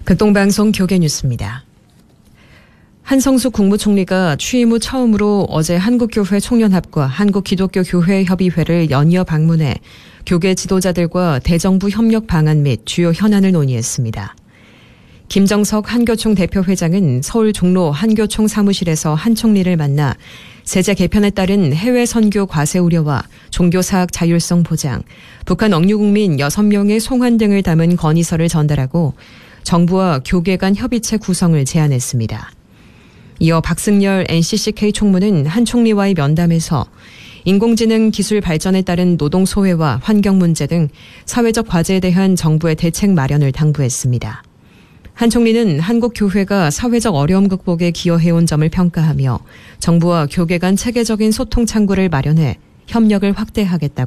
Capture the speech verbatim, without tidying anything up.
극동방송 교계뉴스입니다. 한성수 국무총리가 취임 후 처음으로 어제 한국교회 총연합과 한국기독교교회협의회를 연이어 방문해 교계 지도자들과 대정부 협력 방안 및 주요 현안을 논의했습니다. 김정석 한교총 대표회장은 서울 종로 한교총 사무실에서 한 총리를 만나 세제 개편에 따른 해외 선교 과세 우려와 종교사학 자율성 보장, 북한 억류국민 여섯 명의 송환 등을 담은 건의서를 전달하고 정부와 교계 간 협의체 구성을 제안했습니다. 이어 박승열 엔씨씨케이 총무는 한 총리와의 면담에서 인공지능 기술 발전에 따른 노동 소외와 환경 문제 등 사회적 과제에 대한 정부의 대책 마련을 당부했습니다. 한 총리는 한국교회가 사회적 어려움 극복에 기여해온 점을 평가하며 정부와 교계 간 체계적인 소통 창구를 마련해 협력을 확대하겠다고